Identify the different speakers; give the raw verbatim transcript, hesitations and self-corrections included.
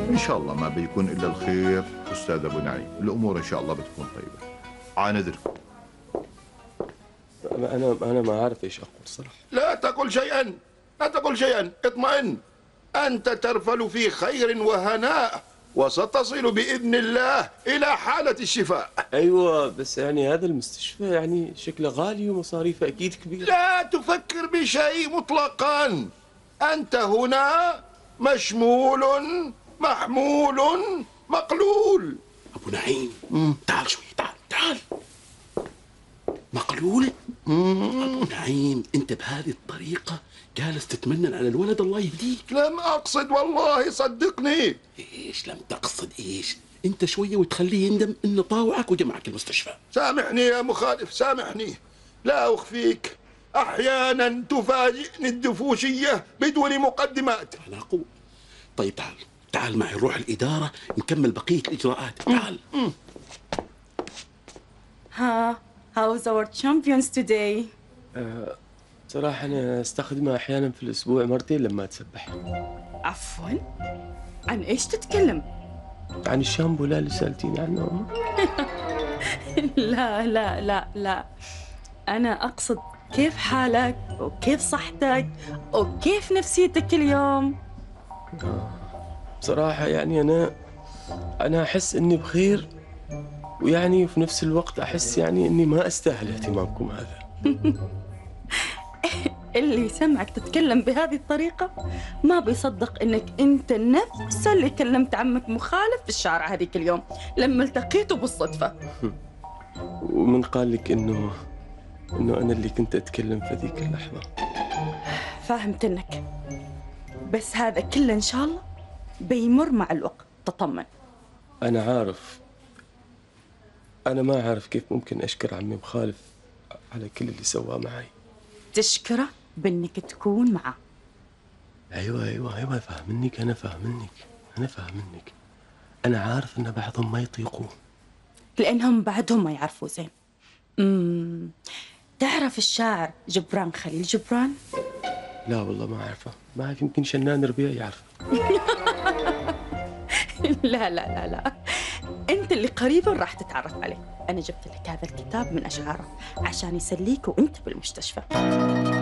Speaker 1: إن شاء الله ما بيكون إلا الخير أستاذ أبو نعيم، الأمور إن شاء الله بتكون طيبة. عاندر.
Speaker 2: أنا أنا ما أعرف إيش أقول صراحة.
Speaker 3: لا تقل شيئا، لا تقل شيئا، اطمئن. أنت ترفل في خير وهناء، وستصل بإذن الله إلى حالة الشفاء.
Speaker 2: أيوة، بس يعني هذا المستشفى يعني شكله غالي ومصاريفه أكيد كبيرة.
Speaker 3: لا تفكر بشيء مطلقا، أنت هنا مشمول محمول مقلول.
Speaker 4: أبو نعيم، تعال شوي، تعال تعال. مقلول؟ أبو نعيم، أنت بهذه الطريقة جالس تتمنن على الولد، الله يهديك.
Speaker 3: لم أقصد والله، صدقني.
Speaker 4: إيش لم تقصد إيش؟ أنت شوية وتخليه يندم إنه طاوعك وجمعك المستشفى.
Speaker 3: سامحني يا مخالف، سامحني. لا أخفيك، أحيانا تفاجئني الدفوشية بدون مقدمات.
Speaker 4: على قوة. طيب تعال تعال معي نروح الإدارة نكمل بقية الإجراءات. تعال.
Speaker 5: ها how's our champions today؟
Speaker 2: أه صراحة أنا أستخدمها أحيانا في الأسبوع مرتين لما أتسبح.
Speaker 5: عفوا، عن إيش تتكلم؟
Speaker 2: عن الشامبو لا اللي سألتيني عنه.
Speaker 5: لا لا لا لا، أنا أقصد كيف حالك وكيف صحتك وكيف نفسيتك اليوم؟
Speaker 2: بصراحة يعني أنا أنا أحس إني بخير، ويعني في نفس الوقت أحس يعني إني ما أستاهل اهتمامكم هذا.
Speaker 5: اللي سمعك تتكلم بهذه الطريقة ما بيصدق إنك أنت نفس اللي كلمت عمك مخالف في الشارع هذيك اليوم لما التقيته بالصدفة.
Speaker 2: ومن قال لك إنه إنه أنا اللي كنت أتكلم في ذيك اللحظة؟
Speaker 5: فاهمت إنك، بس هذا كله إن شاء الله بيمر مع الوقت، تطمن.
Speaker 2: أنا عارف، أنا ما عارف كيف ممكن أشكر عمي مخالف على كل اللي سواه معي.
Speaker 5: تشكره بإنك تكون معه.
Speaker 2: أيوة أيوة أيوة، فاهمنك، أنا فاهمنك أنا فاهمنك أنا عارف إن بعضهم ما يطيقوه
Speaker 5: لأنهم بعدهم ما يعرفوا زين. امم تعرف الشاعر جبران خليل جبران؟
Speaker 2: لا والله ما أعرفه، ما أعرف، يمكن شنان ربيع يعرفه.
Speaker 5: لا لا لا لا، أنت اللي قريبا راح تتعرف عليه. أنا جبت لك هذا الكتاب من أشعاره عشان يسليك وأنت بالمستشفى.